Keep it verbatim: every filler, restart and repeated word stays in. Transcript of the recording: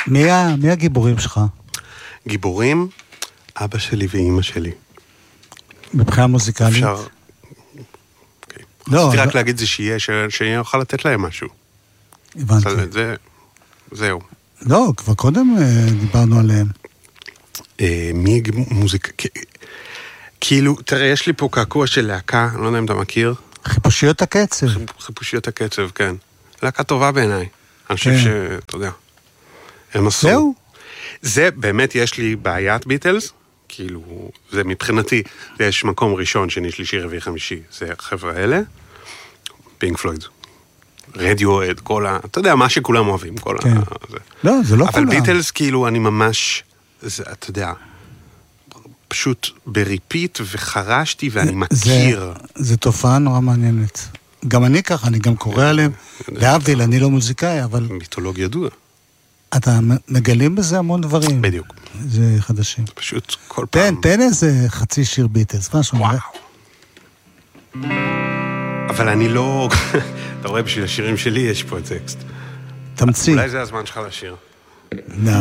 מי, ה, מי הגיבורים שלך? גיבורים, אבא שלי ואימא שלי. מבחינה מוזיקלית? אפשר... Okay. לא, רציתי רק לא... להגיד זה שיהיה, שאני אוכל לתת להם משהו. הבנתי. זה, זהו. לא, כבר קודם דיברנו עליהם. מי מוזיקה... כאילו, תראה, יש לי פה קעקוע של להקה, אני לא יודע אם אתה מכיר. חיפושיות הקצב. חיפושיות הקצב, כן. להקה טובה בעיניי. אני חושב שאתה יודע. הם עשו... זהו? זה באמת יש לי בעיית ביטלס, כאילו, זה מבחינתי, יש מקום ראשון, שני, שלישי, רביעי, חמישי, זה החבר'ה האלה, פינק פלויד, רדיואד, כל ה... אתה יודע, מה שכולם אוהבים, כל כן. ה... זה. לא, זה לא אבל כולם. אבל ביטלס, כאילו, אני ממש, זה, אתה יודע, פשוט בריפיט וחרשתי, ואני מכיר. זה, זה תופעה נורא מעניינת. גם אני ככה, אני גם קורא עליהם, להבדיל, אני לא מוזיקאי, אבל... מיתולוגיה ידוע. אתה מגלים בזה המון דברים. בדיוק. זה חדשים. פשוט כל תן, פעם... תן איזה חצי שיר ביטלס, משהו. וואו. אבל אני לא... אתה רואה, בשביל השירים שלי יש פה טקסט. תמציא. אולי זה הזמן שלך לשיר.